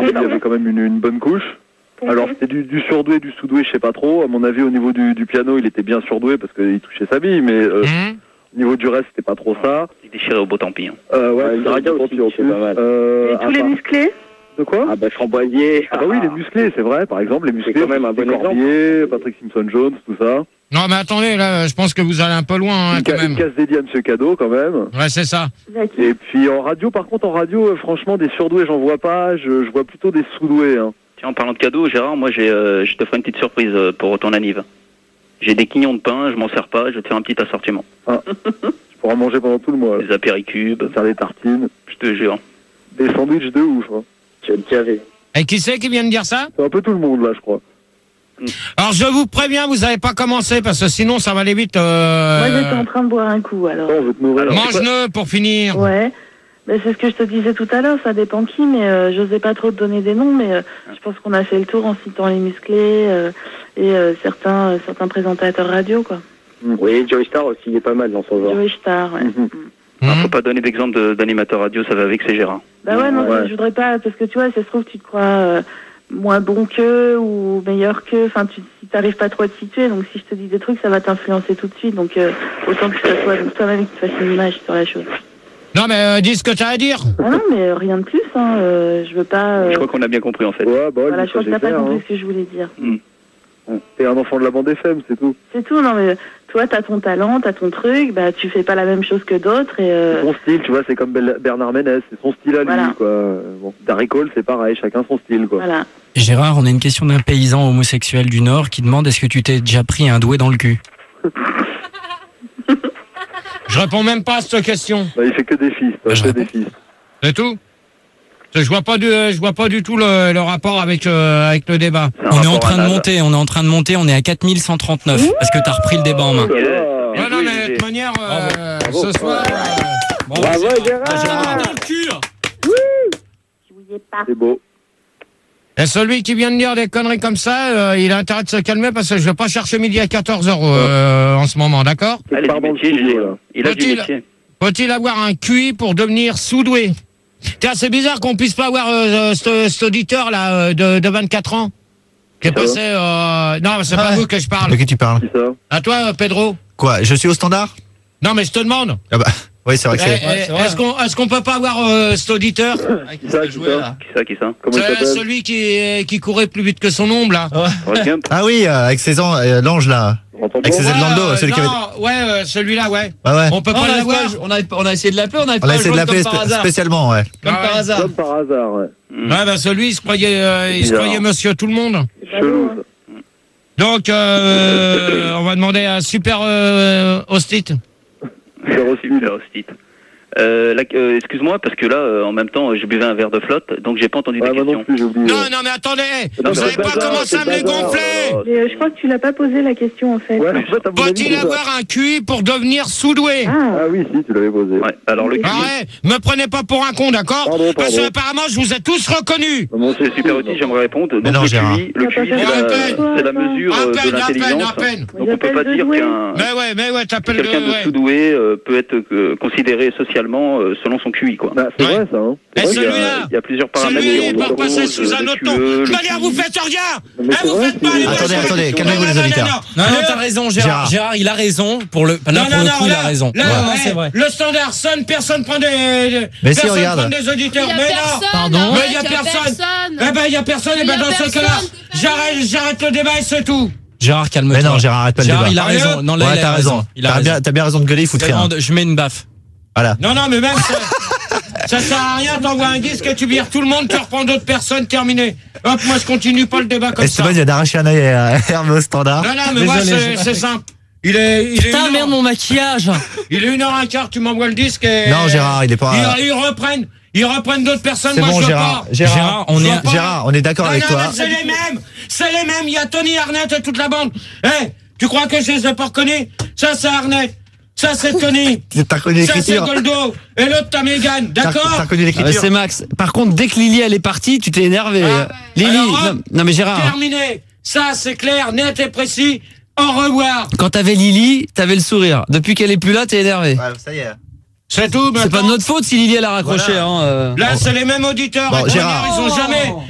il y avait quand même une bonne couche. Alors c'était du surdoué, du sous-doué, je sais pas trop. À mon avis, au niveau du piano, il était bien surdoué parce qu'il touchait sa bille, mais au niveau du reste, c'était pas trop ça. Il déchirait au beau tant pis. Ouais, il raga aussi, en plus. Et tous les musclés? De quoi? Ah bah Framboisier. Ah bah oui, les musclés, c'est vrai, par exemple, les musclés. C'est quand même un bon exemple. Patrick Simpson-Jones, tout ça. Non, mais attendez, là, je pense que vous allez un peu loin, hein, quand même. Une casse dédiée à Monsieur Cadeau, quand même. Ouais, c'est ça. Et puis en radio, par contre, franchement, des surdoués, j'en vois pas. Je vois plutôt des sous-doués. Hein. Tiens, en parlant de cadeaux, Gérard, moi, je te ferai une petite surprise pour ton anniv. J'ai des quignons de pain, je m'en sers pas, je vais te faire un petit assortiment. Ah. Je pourrai en manger pendant tout le mois. Des apéricubes. Faire des tartines. Je te jure. Des sandwichs de ouf. Hein. Tu vas te caver. Et qui c'est qui vient de dire ça? C'est un peu tout le monde, là, je crois. Alors, je vous préviens, vous n'avez pas commencé, parce que sinon, ça va aller vite. Moi, j'étais en train de boire un coup, alors. On veut te nourrir. Mange-le pour finir. Ouais. Mais c'est ce que je te disais tout à l'heure, ça dépend qui, mais j'osais pas trop te donner des noms, mais je pense qu'on a fait le tour en citant les musclés et certains présentateurs radio, quoi. Oui, Joey Star aussi, il est pas mal dans son genre. Joey Star, ouais. Faut pas donner d'exemple d'animateur radio, ça va vexer Gérard. Bah ouais, non, je voudrais pas, parce que tu vois, ça se trouve, tu te crois moins bon qu'eux ou meilleur qu'eux, enfin, si t'arrives pas trop à te situer, donc si je te dis des trucs, ça va t'influencer tout de suite, donc autant que ça soit toi-même qui te fasse une image sur la chose. Non, mais dis ce que tu as à dire. Ah non, mais rien de plus, hein, je veux pas... Je crois qu'on a bien compris, en fait. Ouais, bah, voilà, je crois que t'as pas compris ce que je voulais dire. T'es un enfant de la bande FM, c'est tout. C'est tout, non mais toi t'as ton talent, t'as ton truc, bah tu fais pas la même chose que d'autres et... C'est son style, tu vois, c'est comme Bernard Ménez, c'est son style à lui, voilà. Quoi. Bon, Darry Cole, c'est pareil, chacun son style, quoi. Voilà. Gérard, on a une question d'un paysan homosexuel du Nord qui demande est-ce que tu t'es déjà pris un doué dans le cul? Je réponds même pas à cette question. Bah, il fait que des fils, des fils. C'est tout? Je vois pas du tout le rapport avec le débat. On est en train de monter, on est à 4139. Est-ce que t'as repris le débat en main? Ouais, non, mais de toute manière, ce soir... Bravo, Gérard. Dans le cul. C'est beau. Et celui qui vient de dire des conneries comme ça, il a intérêt de se calmer parce que je vais pas chercher midi à 14h en ce moment, d'accord? Allez, du métier, il a du métier. Faut-il avoir un QI pour devenir sous-doué? Tiens, c'est bizarre qu'on puisse pas avoir cet auditeur là de 24 ans qui est passé. Non, c'est pas vous que je parle. De qui tu parles? À toi, Pedro. Quoi? Je suis au standard? Non, mais je te demande. Ah bah, oui, c'est vrai que c'est. Est-ce qu'on peut pas avoir cet auditeur? Qui ça? C'est celui qui courait plus vite que son ombre là. Ah oui, avec ses l'ange là. Avec ses ailes dans le dos, celui qui avait... celui-là, ouais. Ah ouais. On peut pas l'avoir. On a essayé de l'appeler, on a essayé de l'appeler spécialement, ouais. Comme par hasard. Comme par hasard, ouais. Ouais, bah celui, il se croyait monsieur tout le monde. Chelou. Donc, on va demander à Super Hostite. Super Hostite. Excuse-moi, parce que là, en même temps, je buvais un verre de flotte, donc j'ai pas entendu ta question. Non, mais attendez, vous savez pas commencer à me les gonfler. Mais je crois que tu l'as pas posé la question en fait. Faut-il avoir un QI pour devenir sous-doué? Ah oui, si, tu l'avais posé. Ouais, alors le QI... Ouais, me prenez pas pour un con, d'accord? Parce que apparemment, je vous ai tous reconnus. Bon, c'est Super Hostite, j'aimerais répondre. Donc non, le QI, c'est la mesure de l'intelligence. Donc on peut pas dire qu'un... Mais ouais, t'appelles quelqu'un de sous-doué peut être considéré socialement selon son QI, quoi. Bah, c'est vrai, ça, hein. Et celui-là, il y a plusieurs paramètres. celui-là, il peut passer sous un autre nom. De toute manière, vous faites rien. Vous faites pas les Attendez, calmez-vous les auditeurs. Non, t'as raison, Gérard. Gérard, il a raison. Pour le coup, il a raison. Là, c'est vrai. Le standard sonne, personne prend des auditeurs. Mais non. Pardon. Mais il y a personne. Eh ben, il y a personne. Et ben, dans ce cas-là, j'arrête le débat et c'est tout. Gérard, calme-toi. Mais non, Gérard, arrête pas le débat. Il a raison. Non, là, ouais, t'as raison. T'as bien raison de gueuler, il fout rien. Je mets une baffe. Voilà. Non, mais même ça sert à rien, t'envoies un disque et tu vires tout le monde, tu reprends d'autres personnes, terminé. Hop, moi je continue pas le débat comme ça. Esteban, il a d'arracher un œil à Hervé au standard. Non, mais moi c'est simple. Putain, merde, mon maquillage. Il est 1h15, tu m'envoies le disque et... Non, Gérard, il est pas... Ils reprennent d'autres personnes, c'est moi bon, je veux Gérard, pas. Gérard, on est d'accord avec toi. C'est les mêmes, il y a Tony Arnett et toute la bande. Tu crois que je les ai pas reconnus? Ça c'est Arnett. Ça, c'est Tony. T'as connu l'écriture. Ça, c'est Goldo. Et l'autre, t'as Mégane. D'accord? T'as connu l'écriture. C'est Max. Par contre, dès que Lily, elle est partie, tu t'es énervé. Lily, alors, non, mais Gérard. Terminé. Ça, c'est clair, net et précis. Au revoir. Quand t'avais Lily, t'avais le sourire. Depuis qu'elle est plus là, t'es énervé. Ouais, ça y est. C'est tout, maintenant. C'est pas de notre faute si Lily, elle a raccroché, voilà. Là, c'est les mêmes auditeurs. Bon, Gérard. Ils ont jamais...